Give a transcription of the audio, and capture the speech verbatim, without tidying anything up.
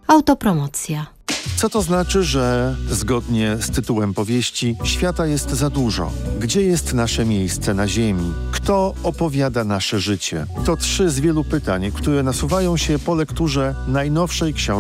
Autopromocja. Co to znaczy, że zgodnie z tytułem powieści świata jest za dużo? Gdzie jest nasze miejsce na ziemi? Kto opowiada nasze życie? To trzy z wielu pytań, które nasuwają się po lekturze najnowszej książki